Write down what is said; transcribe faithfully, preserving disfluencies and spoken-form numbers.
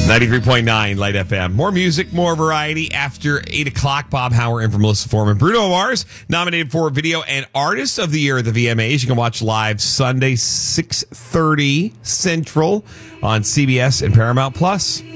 ninety-three point nine Light F M. More music, more variety. After eight o'clock, Bob Hauer and for Melissa Foreman. Bruno Mars, nominated for Video and Artist of the Year at the V M As. You can watch live Sunday, six thirty Central on C B S and Paramount Plus.